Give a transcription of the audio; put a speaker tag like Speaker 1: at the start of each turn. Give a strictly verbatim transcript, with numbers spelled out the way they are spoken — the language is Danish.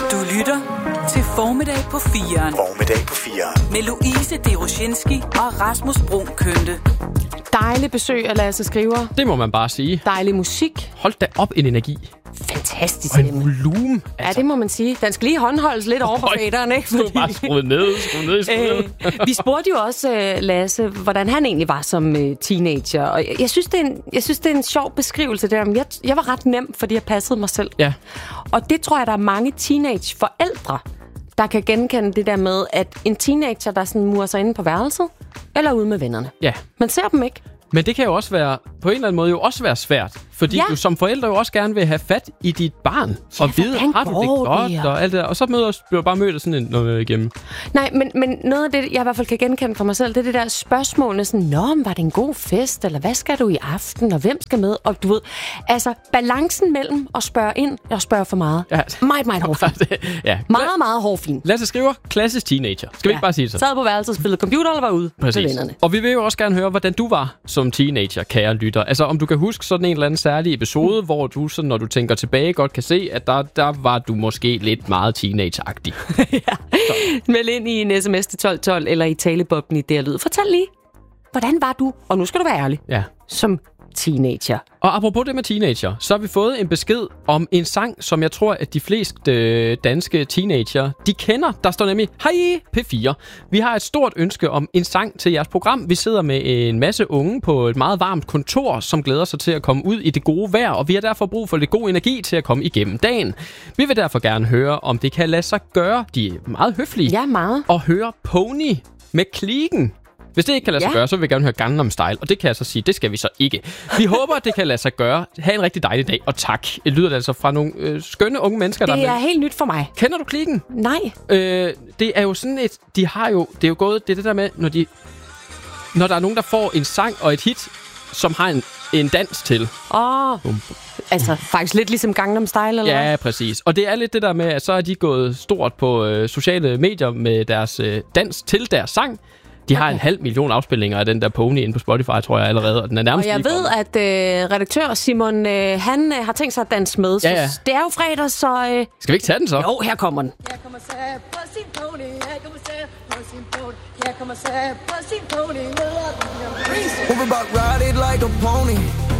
Speaker 1: Du lytter til Formiddag på firen.
Speaker 2: Formiddag på firen.
Speaker 1: Med Louise Deroshinski og Rasmus Bruun Kønte.
Speaker 3: Dejlig besøg af Lasse Skriver.
Speaker 4: Det må man bare sige.
Speaker 3: Dejlig musik.
Speaker 4: Hold da op en energi.
Speaker 3: Fantastisk
Speaker 4: Og en
Speaker 3: stemme.
Speaker 4: volumen.
Speaker 3: Ja, det må man sige. Den skal lige håndholdes lidt over på faderen, ikke?
Speaker 4: Du bare skruet ned, skruet ned i skruet.
Speaker 3: Øh, vi spurgte jo også uh, Lasse, hvordan han egentlig var som uh, teenager. Og jeg, jeg, synes, det er en, jeg synes, det er en sjov beskrivelse der. Jeg, jeg var ret nem, fordi jeg passede mig selv.
Speaker 4: Ja.
Speaker 3: Og det tror jeg, der er mange teenage-forældre, der kan genkende det der med, at en teenager, der sådan murer sig inde på værelset, eller ude med vennerne.
Speaker 4: Ja.
Speaker 3: Man ser dem ikke.
Speaker 4: Men det kan jo også være, på en eller anden måde jo også være svært. Fordi
Speaker 3: Ja.
Speaker 4: du som forældre jo også gerne vil have fat i dit barn.
Speaker 3: Ja,
Speaker 4: og vide,
Speaker 3: hvordan
Speaker 4: har du det
Speaker 3: går
Speaker 4: godt
Speaker 3: det,
Speaker 4: og alt det der. Og så møder du bare mødt sådan en noget igennem.
Speaker 3: Nej, men, men noget af det, jeg i hvert fald kan genkende for mig selv, det er det der spørgsmålene sådan, nå, men var det en god fest, eller hvad skal du i aften, og hvem skal med? Og du ved, altså balancen mellem at spørge ind og spørge for meget.
Speaker 4: Ja.
Speaker 3: Meget, meget hårfin.
Speaker 4: ja.
Speaker 3: Meget, meget hårfin.
Speaker 4: Lasse Skriver, klassisk teenager. Skal vi ikke bare sige det så?
Speaker 3: Sad på værelset, spillede computer eller var ude med
Speaker 4: Præcis.
Speaker 3: vennerne.
Speaker 4: Og vi vil jo også gerne høre, hvordan du var som teenager, kære lytter. Altså om du kan huske sådan en eller anden særlig episode, mm. hvor du, sådan, når du tænker tilbage, godt kan se, at der, der var du måske lidt meget teenager-agtig.
Speaker 3: ja. Meld ind i en sms til tolv tolv eller i talebobben i der lyd. Fortæl lige, hvordan var du, og nu skal du være ærlig,
Speaker 4: Ja.
Speaker 3: som teenager?
Speaker 4: Og apropos det med teenager, så har vi fået en besked om en sang, som jeg tror, at de fleste øh, danske teenager, de kender. Der står nemlig, hej P fire. Vi har et stort ønske om en sang til jeres program. Vi sidder med en masse unge på et meget varmt kontor, som glæder sig til at komme ud i det gode vejr, og vi har derfor brug for lidt god energi til at komme igennem dagen. Vi vil derfor gerne høre, om det kan lade sig gøre. De er meget høflige.
Speaker 3: Ja, meget.
Speaker 4: Og høre Pony med Kliken. Hvis det ikke kan lade sig
Speaker 3: Ja.
Speaker 4: gøre, så vil vi gerne høre Gangnam Style, og det kan jeg så sige, det skal vi så ikke. Vi håber, at det kan lade sig gøre. Ha' en rigtig dejlig dag, og tak. Det lyder altså fra nogle øh, skønne unge mennesker, der
Speaker 3: Det
Speaker 4: er
Speaker 3: er
Speaker 4: med.
Speaker 3: helt nyt for mig.
Speaker 4: Kender du Kliken?
Speaker 3: Nej.
Speaker 4: Øh, det er jo sådan et... De har jo... Det er jo gået... Det er det der med, når de... Når der er nogen, der får en sang og et hit, som har en, en dans til.
Speaker 3: Åh, oh, altså faktisk lidt ligesom Gangnam Style, eller hvad?
Speaker 4: Ja, præcis. Og det er lidt det der med, at så er de gået stort på øh, sociale medier med deres øh, dans til deres sang. De har okay. en halv million afspilninger af den der Pony inde på Spotify, tror jeg allerede, og den er nærmest
Speaker 3: Og jeg
Speaker 4: lige
Speaker 3: ved,
Speaker 4: kommet.
Speaker 3: at øh, redaktør Simon, øh, han øh, har tænkt sig at danse med.
Speaker 4: Ja, ja.
Speaker 3: Så det er jo fredag, så... Øh,
Speaker 4: Skal vi ikke tage den så?
Speaker 3: jo, her kommer den.
Speaker 5: Her kommer Sam på sin pony, her kommer Sam på sin pony, her kommer Sam på sin pony, ned ad den her bris.
Speaker 6: Move about ride it like a pony.